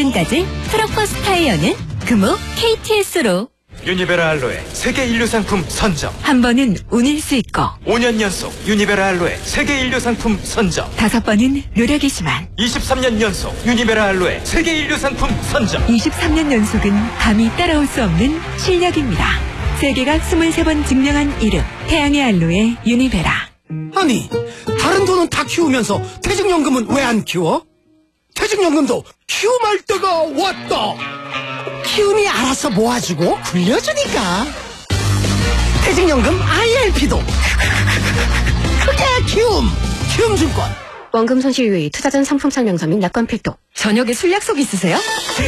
지금까지 트럭버스 타이어는 금호 KTS로 유니베라 알로에 세계 인류 상품 선정. 한 번은 운일 수 있고 5년 연속 유니베라 알로에 세계 인류 상품 선정. 5번은 노력이지만 23년 연속 유니베라 알로에 세계 인류 상품 선정. 23년 연속은 감히 따라올 수 없는 실력입니다. 세계가 23번 증명한 이름 태양의 알로에 유니베라. 아니, 다른 돈은 다 키우면서 퇴직연금은 왜 안 키워? 퇴직연금도 키움할 때가 왔다. 키움이 알아서 모아주고 굴려주니까. 퇴직연금 IRP도 크게 키움증권. 원금 손실 유의, 투자전 상품 설명서 및 약관 필독. 저녁에 술 약속 있으세요?